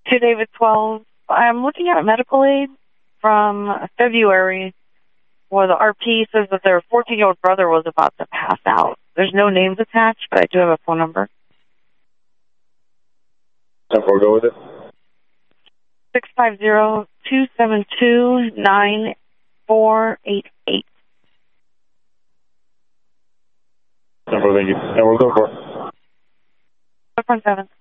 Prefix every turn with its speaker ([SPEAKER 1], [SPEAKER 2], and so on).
[SPEAKER 1] To David 12. I'm looking at a medical aid from February where the RP says that their 14-year-old brother was about to pass out. There's no names attached, but I do have a phone number.
[SPEAKER 2] 10-4, go with it.
[SPEAKER 1] 650-272-9488.
[SPEAKER 2] 10-4, thank you. And we're going for
[SPEAKER 1] 5.7.